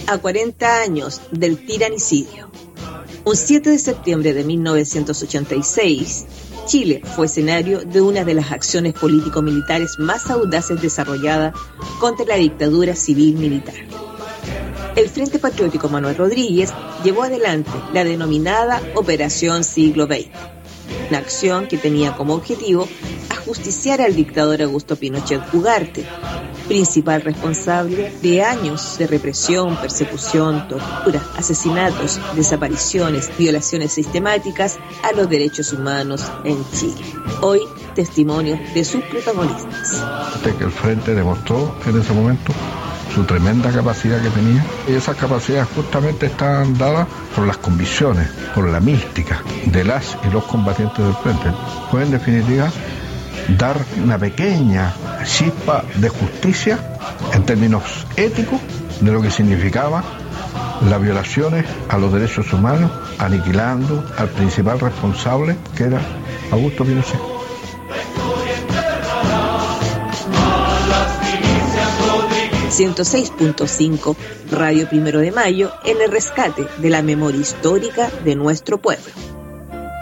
a 40 años del tiranicidio. Un 7 de septiembre de 1986, Chile fue escenario de una de las acciones político-militares más audaces desarrolladas contra la dictadura civil-militar. El Frente Patriótico Manuel Rodríguez llevó adelante la denominada Operación Siglo XX, una acción que tenía como objetivo ajusticiar al dictador Augusto Pinochet Ugarte, principal responsable de años de represión, persecución, tortura, asesinatos, desapariciones, violaciones sistemáticas a los derechos humanos en Chile. Hoy, testimonios de sus protagonistas. El Frente demostró en ese momento su tremenda capacidad que tenía, y esas capacidades justamente estaban dadas por las convicciones, por la mística de las y los combatientes del Frente. Fue en definitiva dar una pequeña chispa de justicia en términos éticos de lo que significaba las violaciones a los derechos humanos, aniquilando al principal responsable, que era Augusto Pinochet. ...106.5 Radio Primero de Mayo... en el rescate de la memoria histórica de nuestro pueblo.